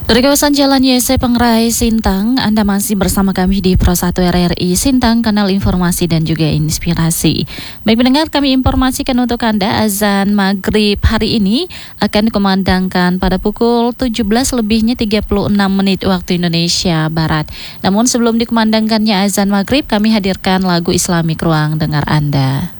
Dari kawasan Jalan YC Pengrai Sintang, Anda masih bersama kami di Pro 1 RRI Sintang, kanal informasi dan juga inspirasi. Baik pendengar, kami informasikan untuk Anda azan maghrib hari ini akan dikumandangkan pada pukul 17:36 waktu Indonesia Barat. Namun sebelum dikumandangkannya azan maghrib, kami hadirkan lagu Islamik ruang dengar Anda.